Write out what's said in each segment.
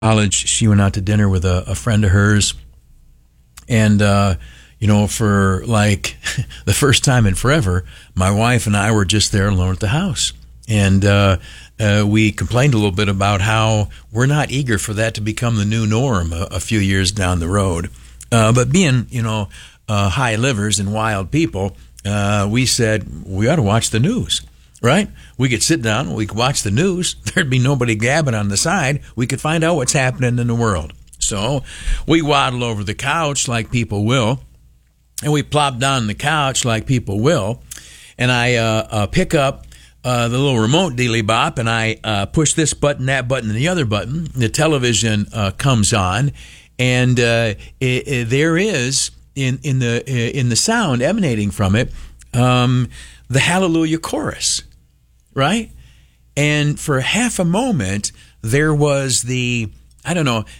college, she went out to dinner with a friend of hers. And, for like the first time in forever, my wife and I were just there alone at the house. And we complained a little bit about how we're not eager for that to become the new norm a few years down the road. But being, high livers and wild people, we said we ought to watch the news. Right? We could sit down, we could watch the news. There'd be nobody gabbing on the side. We could find out what's happening in the world. So we waddle over the couch like people will, and we plop down on the couch like people will, and I pick up the little remote dealy bop, and I push this button, that button, and the other button. The television comes on, and there is in the sound emanating from it the Hallelujah chorus. Right? And for half a moment, there was the, I don't know,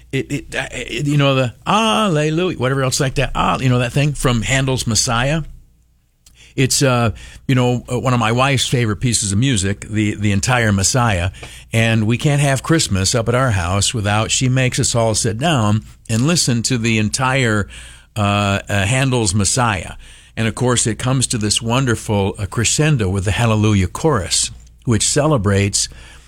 the Alleluia, whatever else like that, that thing from Handel's Messiah. It's, one of my wife's favorite pieces of music, the entire Messiah. And we can't have Christmas up at our house without she makes us all sit down and listen to the entire Handel's Messiah. And of course, it comes to this wonderful crescendo with the Hallelujah chorus, which celebrates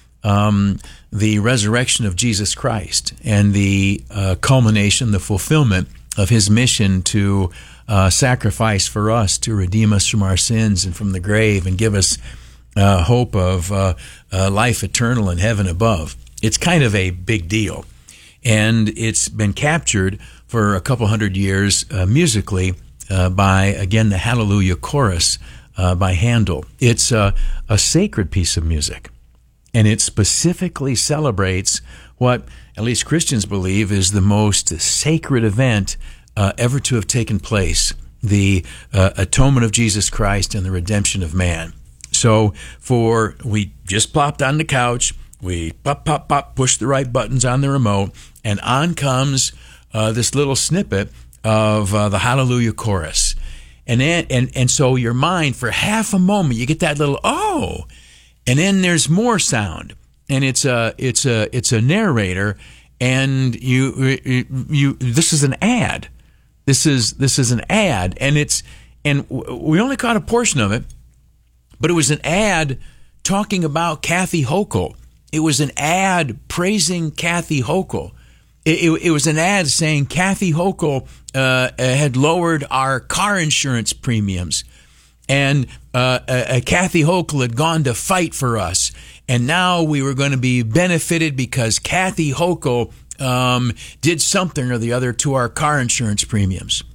the resurrection of Jesus Christ and the culmination, the fulfillment of his mission to sacrifice for us, to redeem us from our sins and from the grave and give us hope of life eternal in heaven above. It's kind of a big deal. And it's been captured for a couple hundred years musically by, again, the Hallelujah chorus by Handel. It's a sacred piece of music, and it specifically celebrates what at least Christians believe is the most sacred event ever to have taken place, the atonement of Jesus Christ and the redemption of man. So we just plopped on the couch, we pop, push the right buttons on the remote, and on comes this little snippet of the Hallelujah chorus. And so your mind, for half a moment, you get that little oh, and then there's more sound, and it's a narrator, and you this is an ad, this is an ad, and we only caught a portion of it, but it was an ad talking about Kathy Hochul. It was an ad praising Kathy Hochul. It was an ad saying Kathy Hochul had lowered our car insurance premiums, and Kathy Hochul had gone to fight for us, and now we were going to be benefited because Kathy Hochul did something or the other to our car insurance premiums.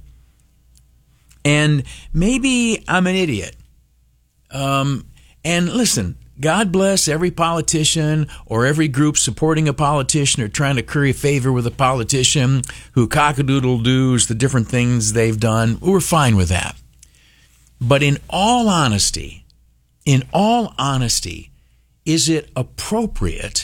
And maybe I'm an idiot. And listen, God bless every politician or every group supporting a politician or trying to curry favor with a politician who cock-a-doodle-doos the different things they've done. We're fine with that. But in all honesty, is it appropriate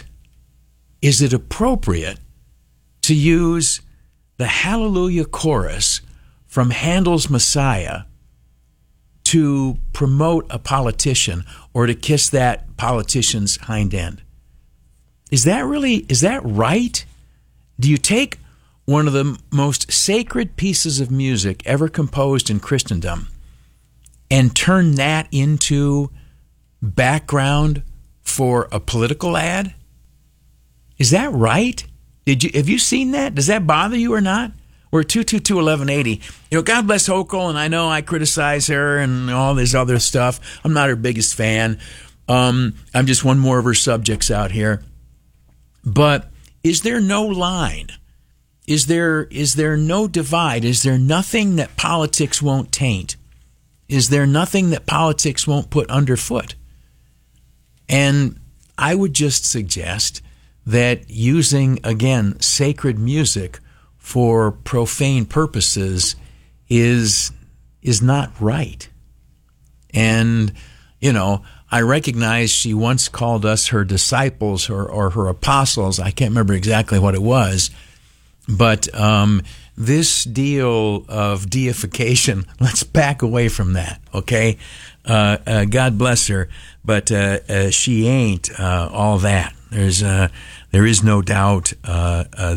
to use the Hallelujah chorus from Handel's Messiah to promote a politician or to kiss that politician's hind end? Is that right? Do you take one of the most sacred pieces of music ever composed in Christendom and turn that into background for a political ad? Is that right? Have you seen that? Does that bother you or not? We're 222-1180. God bless Hochul, and I know I criticize her and all this other stuff. I'm not her biggest fan. I'm just one more of her subjects out here. But is there no line? Is there no divide? Is there nothing that politics won't taint? Is there nothing that politics won't put underfoot? And I would just suggest that using, again, sacred music for profane purposes is not right. And, I recognize she once called us her disciples or her apostles. I can't remember exactly what it was. But this deal of deification, let's back away from that, okay? God bless her, but she ain't all that. There is no doubt